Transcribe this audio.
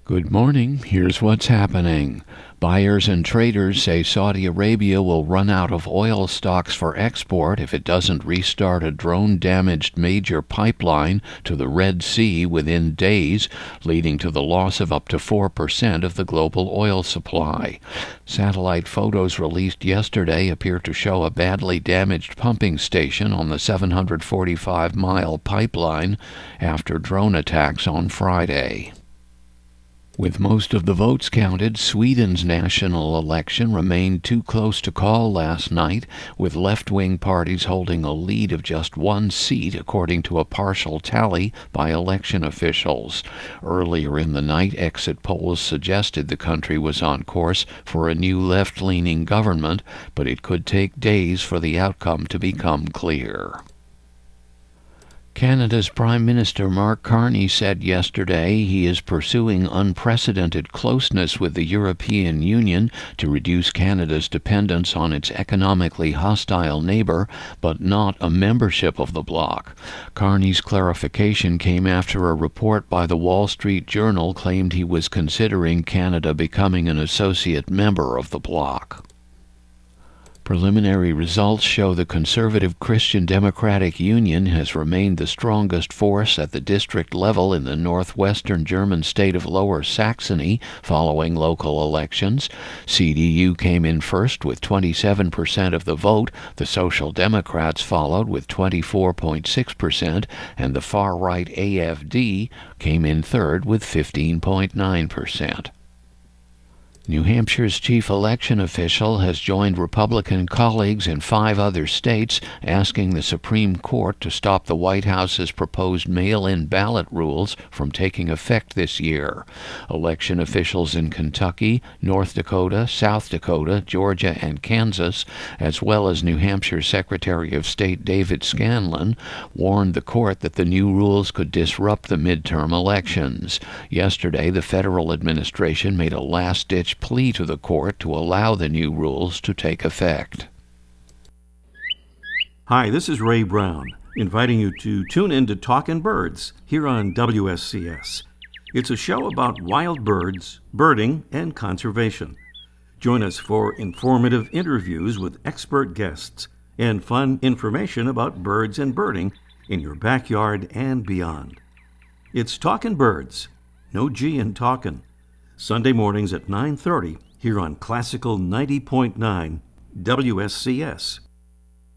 Good morning. Here's what's happening. Buyers and traders say Saudi Arabia will run out of oil stocks for export if it doesn't restart a drone-damaged major pipeline to the Red Sea within days, leading to the loss of up to 4% of the global oil supply. Satellite photos released yesterday appear to show a badly damaged pumping station on the 745-mile pipeline after drone attacks on Friday. With most of the votes counted, Sweden's national election remained too close to call last night, with left-wing parties holding a lead of just one seat according to a partial tally by election officials. Earlier in the night, exit polls suggested the country was on course for a new left-leaning government, but it could take days for the outcome to become clear. Canada's Prime Minister Mark Carney said yesterday he is pursuing unprecedented closeness with the European Union to reduce Canada's dependence on its economically hostile neighbour, but not a membership of the bloc. Carney's clarification came after a report by the Wall Street Journal claimed he was considering Canada becoming an associate member of the bloc. Preliminary results show the conservative Christian Democratic Union has remained the strongest force at the district level in the northwestern German state of Lower Saxony following local elections. CDU came in first with 27% of the vote, the Social Democrats followed with 24.6%, and the far-right AFD came in third with 15.9%. New Hampshire's chief election official has joined Republican colleagues in 5 other states asking the Supreme Court to stop the White House's proposed mail-in ballot rules from taking effect this year. Election officials in Kentucky, North Dakota, South Dakota, Georgia, and Kansas, as well as New Hampshire Secretary of State David Scanlon, warned the court that the new rules could disrupt the midterm elections. Yesterday, the federal administration made a last-ditch plea to the court to allow the new rules to take effect. Hi, this is Ray Brown, inviting you to tune in to Talkin' Birds here on WSCS. It's a show about wild birds, birding, and conservation. Join us for informative interviews with expert guests and fun information about birds and birding in your backyard and beyond. It's Talkin' Birds, no G in talkin'. Sunday mornings at 9:30 here on Classical 90.9 WSCS.